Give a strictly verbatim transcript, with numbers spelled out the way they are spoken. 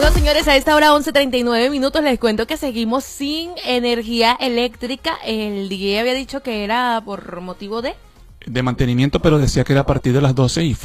Bueno, señores, a esta hora once treinta y nueve minutos les cuento que seguimos sin energía eléctrica. El D J había dicho que era por motivo de... de mantenimiento, pero decía que era a partir de las doce y